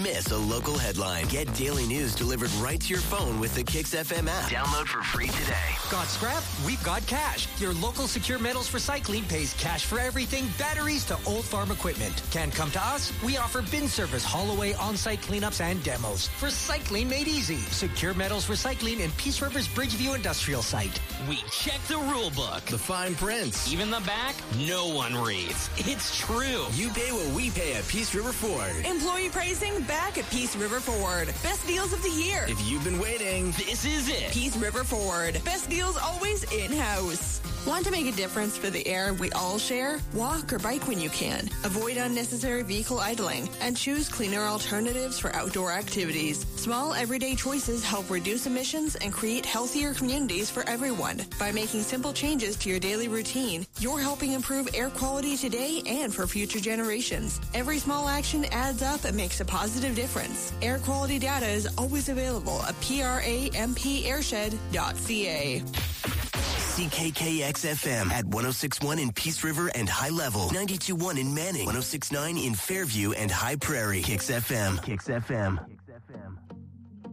miss a local headline. Get daily news delivered right to your phone with the Kix FM app. Download for free today. Got scrap? We've got cash. Your local Secure Metals Recycling pays cash for everything, batteries to old farm equipment. Can't come to us? We offer bin service, haul away, on-site cleanups, and demos. Recycling made easy. Secure Metals Recycling in Peace River's Bridgeview Industrial Site. We check the rule book. The fine prints. Even the back, no one reads. It's true. You pay what we pay at Peace River Ford. Employee pricing back at Peace River Ford. Best deals of the year. If you've been waiting, this is it. Peace River Ford. Best deals always in-house. Want to make a difference for the air we all share? Walk or bike when you can. Avoid unnecessary vehicle idling and choose cleaner alternatives for outdoor activities. Small everyday choices help reduce emissions and create healthier communities for everyone. By making simple changes to your daily routine, you're helping improve air quality today and for future generations. Every small action adds up and makes a positive difference. Air quality data is always available at prampairshed.ca. CKKX-FM at 106.1 in Peace River and High Level, 92.1 in Manning, 106.9 in Fairview and High Prairie. Kix FM. Kix FM.